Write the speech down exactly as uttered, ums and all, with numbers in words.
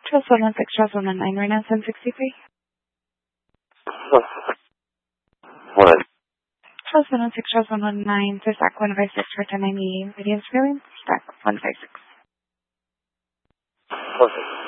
Charles one one six, Charles one one nine, right now seven sixty-three. What? Charles one one six, Charles one one nine, to stack one five six for ten ninety, radio surveillance, stack one five six. Perfect.